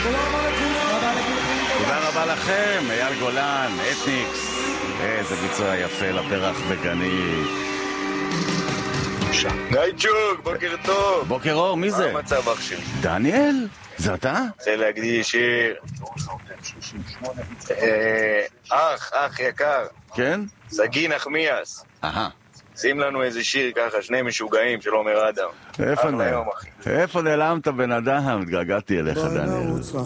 תודה רבה לכם, אייל גולן, אתניקס. איזה ביצוע יפה לפרח בגני. גיא צ'וק, בוקר טוב. בוקר אור, מי זה? מה המצב אח שלי? דניאל? זה אתה? רוצה להקדיש שיר. אח יקר. כן? סגי נחמיאס. שים לנו איזה שיר ככה, שני משוגעים של עומר אדם. איפה נעלמת בן אדם? התגעגעתי אליך, דניאל.